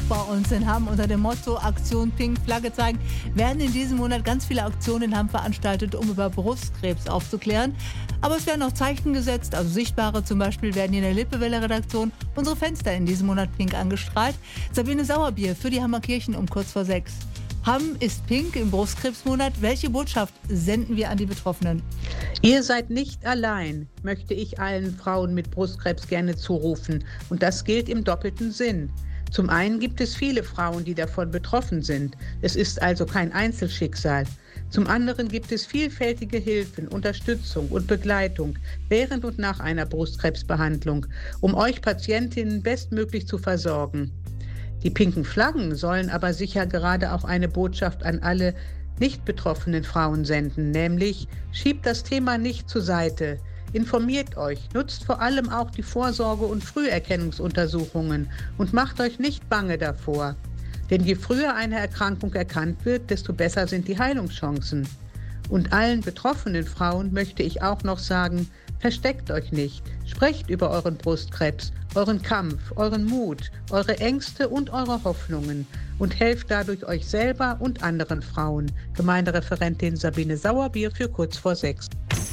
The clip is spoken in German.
bei uns in Hamm unter dem Motto Aktion Pink Flagge zeigen, werden in diesem Monat ganz viele Aktionen in Hamm veranstaltet, um über Brustkrebs aufzuklären. Aber es werden auch Zeichen gesetzt, also sichtbare, zum Beispiel werden hier in der Lippewelle-Redaktion unsere Fenster in diesem Monat pink angestrahlt. Sabine Sauerbier für die Hammer Kirchen um kurz vor 6. Hamm ist pink im Brustkrebsmonat. Welche Botschaft senden wir an die Betroffenen? Ihr seid nicht allein, möchte ich allen Frauen mit Brustkrebs gerne zurufen. Und das gilt im doppelten Sinn. Zum einen gibt es viele Frauen, die davon betroffen sind. Es ist also kein Einzelschicksal. Zum anderen gibt es vielfältige Hilfen, Unterstützung und Begleitung während und nach einer Brustkrebsbehandlung, um euch Patientinnen bestmöglich zu versorgen. Die pinken Flaggen sollen aber sicher gerade auch eine Botschaft an alle nicht betroffenen Frauen senden, nämlich schiebt das Thema nicht zur Seite, informiert euch, nutzt vor allem auch die Vorsorge- und Früherkennungsuntersuchungen und macht euch nicht bange davor. Denn je früher eine Erkrankung erkannt wird, desto besser sind die Heilungschancen. Und allen betroffenen Frauen möchte ich auch noch sagen, versteckt euch nicht, sprecht über euren Brustkrebs, euren Kampf, euren Mut, eure Ängste und eure Hoffnungen und helft dadurch euch selber und anderen Frauen. Gemeindereferentin Sabine Sauerbier für kurz vor 6.